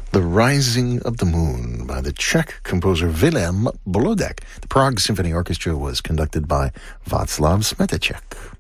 The Rising of the Moon by the Czech composer Vilém Bolodek. The Prague Symphony Orchestra was conducted by Václav Smeteček.